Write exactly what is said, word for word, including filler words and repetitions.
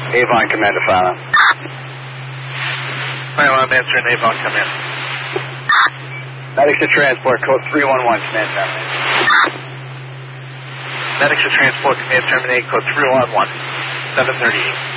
Avon, command to file. Fire alarm answer and Avon, come in. Medics to transport, code three one one, command terminate. Medics to transport, command terminate, code three one one, seven thirty-eight.